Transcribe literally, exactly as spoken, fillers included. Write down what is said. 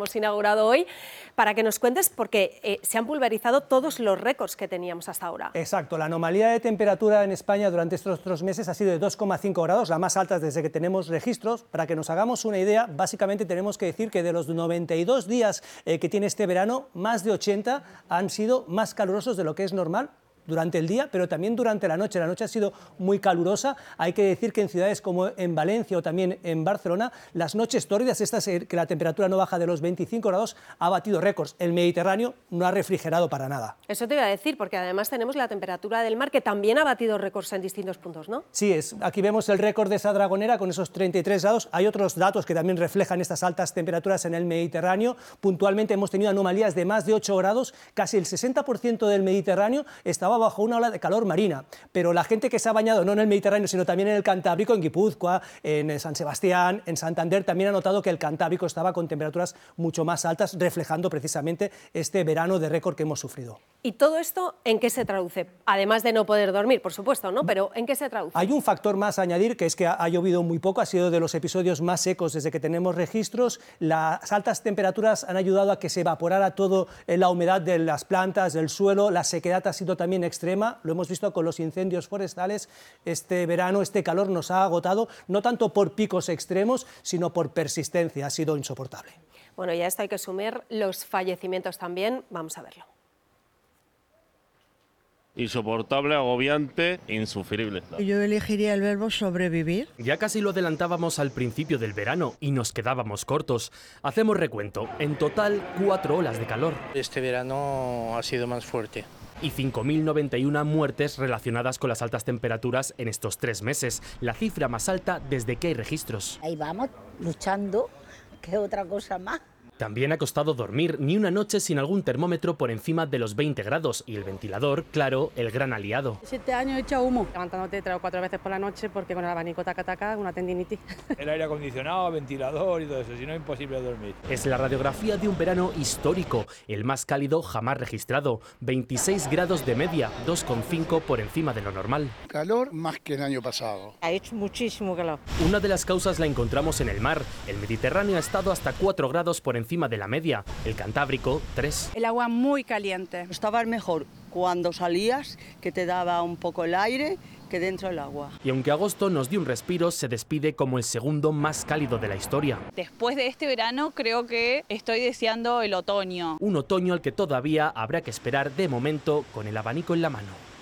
hemos inaugurado hoy, para que nos cuentes, porque eh, se han pulverizado todos los récords que teníamos hasta ahora. Exacto, la anomalía de temperatura en España durante estos tres meses ha sido de dos coma cinco grados, la más alta desde que tenemos registros. Para que nos hagamos una idea, básicamente tenemos que decir que de los noventa y dos días eh, que tiene este verano, más de ochenta han sido más calurosos de lo que es normal durante el día, pero también durante la noche. La noche ha sido muy calurosa. Hay que decir que en ciudades como en Valencia o también en Barcelona, las noches tórridas, estas que la temperatura no baja de los veinticinco grados, ha batido récords. El Mediterráneo no ha refrigerado para nada. Eso te iba a decir, porque además tenemos la temperatura del mar, que también ha batido récords en distintos puntos, ¿no? Sí, es, aquí vemos el récord de esa Dragonera con esos treinta y tres grados. Hay otros datos que también reflejan estas altas temperaturas en el Mediterráneo. Puntualmente hemos tenido anomalías de más de ocho grados. Casi el sesenta por ciento del Mediterráneo estaba bajo una ola de calor marina, pero la gente que se ha bañado no en el Mediterráneo, sino también en el Cantábrico, en Guipúzcoa, en San Sebastián, en Santander, también ha notado que el Cantábrico estaba con temperaturas mucho más altas, reflejando precisamente este verano de récord que hemos sufrido. ¿Y todo esto en qué se traduce? Además de no poder dormir, por supuesto, ¿no? Pero ¿en qué se traduce? Hay un factor más a añadir, que es que ha, ha llovido muy poco, ha sido de los episodios más secos desde que tenemos registros. Las altas temperaturas han ayudado a que se evaporara toda la humedad de las plantas, del suelo. La sequedad ha sido también extrema. Lo hemos visto con los incendios forestales. Este verano, este calor nos ha agotado, no tanto por picos extremos, sino por persistencia. Ha sido insoportable. Bueno, ya esto hay que sumir los fallecimientos también. Vamos a verlo. Insoportable, agobiante, insufrible. Yo elegiría el verbo sobrevivir. Ya casi lo adelantábamos al principio del verano y nos quedábamos cortos. Hacemos recuento. En total, cuatro olas de calor. Este verano ha sido más fuerte. Y cinco mil noventa y una muertes relacionadas con las altas temperaturas en estos tres meses, la cifra más alta desde que hay registros. Ahí vamos, luchando, que otra cosa más. También ha costado dormir, ni una noche sin algún termómetro por encima de los veinte grados y el ventilador, claro, el gran aliado. Siete años he hecho humo. Levantándote tres o cuatro veces por la noche porque con el abanico taca taca, una tendinitis. El aire acondicionado, ventilador y todo eso, si no es imposible dormir. Es la radiografía de un verano histórico, el más cálido jamás registrado, veintiséis grados de media, dos coma cinco por encima de lo normal. Calor más que el año pasado. Ha hecho muchísimo calor. Una de las causas la encontramos en el mar. El Mediterráneo ha estado hasta cuatro grados por encima encima de la media, el Cantábrico tres. El agua muy caliente. Estaba mejor cuando salías, que te daba un poco el aire, que dentro del agua. Y aunque agosto nos dio un respiro, se despide como el segundo más cálido de la historia. Después de este verano creo que estoy deseando el otoño. Un otoño al que todavía habrá que esperar de momento con el abanico en la mano.